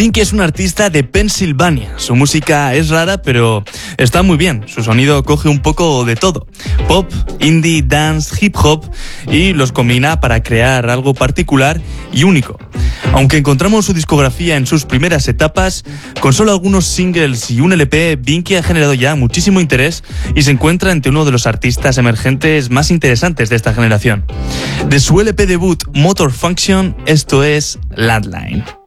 Binky es un artista de Pensilvania. Su música es rara, pero está muy bien. Su sonido coge un poco de todo: pop, indie, dance, hip hop, y los combina para crear algo particular y único. Aunque encontramos su discografía en sus primeras etapas, con solo algunos singles y un LP, Binky ha generado ya muchísimo interés y se encuentra entre uno de los artistas emergentes más interesantes de esta generación. De su LP debut Motor Function, esto es Landline.